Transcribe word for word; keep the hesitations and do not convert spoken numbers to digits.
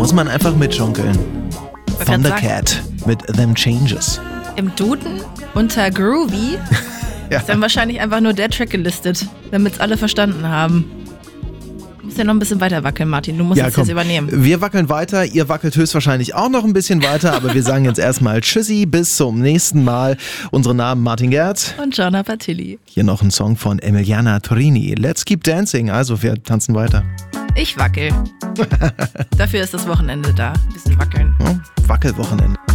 muss man einfach mitschunkeln. grad sagen. Thundercat mit Them Changes. Im Duden unter Groovy Ja. ist dann wahrscheinlich einfach nur der Track gelistet, damit es alle verstanden haben. Du musst ja noch ein bisschen weiter wackeln, Martin. Du musst Ja, es komm. jetzt übernehmen. Wir wackeln weiter, ihr wackelt höchstwahrscheinlich auch noch ein bisschen weiter, aber wir sagen jetzt erstmal Tschüssi, bis zum nächsten Mal. Unsere Namen Martin Gerd. Und Gianna Patilli. Hier noch ein Song von Emiliana Torini. Let's keep dancing. Also, wir tanzen weiter. Ich wackel. Dafür ist das Wochenende da. Ein bisschen wackeln. Ja, Wackelwochenende.